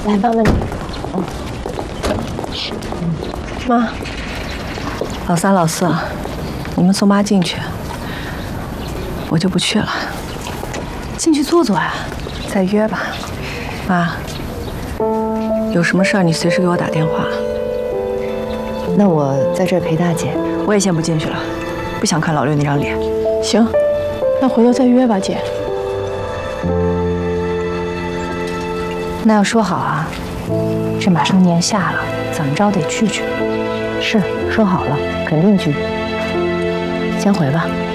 来，慢慢点。妈， 老三、老四，你们送妈进去，我就不去了。 进去坐坐呀。 再约吧，妈。有什么事儿你随时给我打电话。 那我在这儿陪大姐。 我也先不进去了，不想看老六那张脸。 行，那回头再约吧，姐。 那要说好啊，这马上年下了，怎么着得去去。是，说好了，肯定去。先回吧。